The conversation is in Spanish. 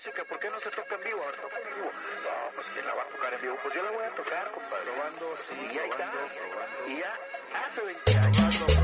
música, ¿por qué no se toca en vivo? Ahora toca en vivo. No, pues ¿quién la va a tocar en vivo? Pues yo la voy a tocar, compadre. Probando, sí, Y ahí está. probando. Y ya hace 20 años.